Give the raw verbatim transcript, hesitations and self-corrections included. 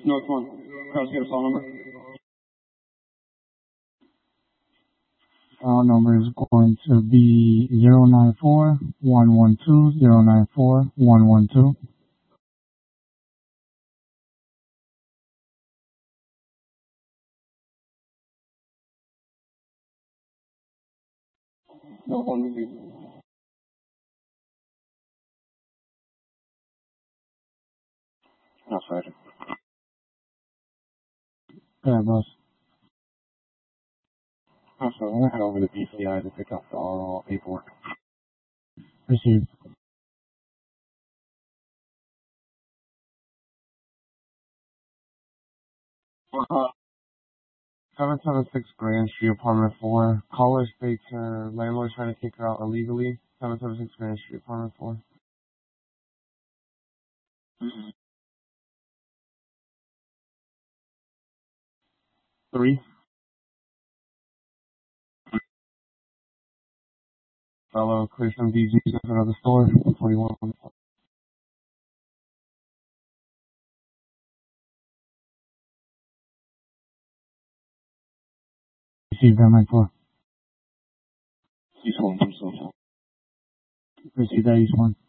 North one. Can I get a phone number? File number is going to be zero nine four one one two zero nine four one one two. No one with you. No, Sergeant. Yeah, boss. I'm sorry, I'm gonna head over to B C I to pick up the all paperwork. Received. Uh, seven seven six Grand Street, apartment four. Caller states her landlord's trying to kick her out illegally. seven seven six Grand Street, apartment four. Mm-hmm. Three. Fellow clear some D Js in front of the store. forty-one. Received that, Mike four. East one, I'm so sorry. Received that, East one.